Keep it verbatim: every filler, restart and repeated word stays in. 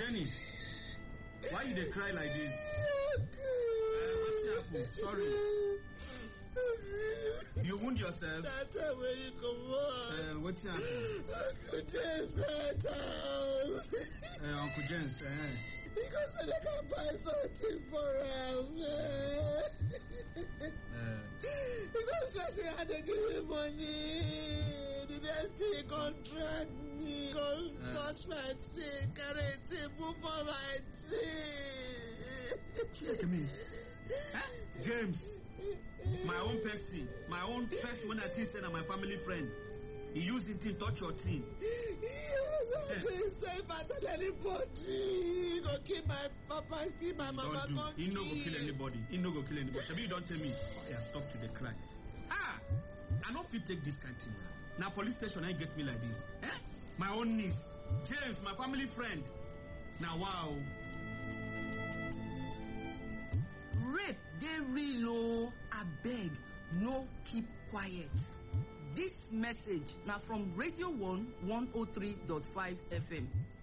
Jenny, why you dey cry like this? Uh, what's happened? Sorry. You wound yourself? That time when you come on. Uh, what's happened? Uncle James died down. Uh, Uncle James, uh, because I can't buy something for him, man. uh, Because I say I had to give him money. The next thing he contract me. Go uh, touch my thing, carry a table for my thing. check me. Huh? James, my own person, my own person when I see say my family friend. He used it to touch your thing. He was always say if I tell anybody, he go kill my papa, kill my mama. Don't do. He no go kill anybody. He no go kill anybody. Maybe you don't tell me. Oh, yeah, stop to the cry. Ah, I no fit take this kind of thing. Now police station ain't get me like this. Eh? My own niece, James, my family friend. Now wow. Rape, they real oh. I beg, no keep quiet. This message now from Radio One one oh three point five F M.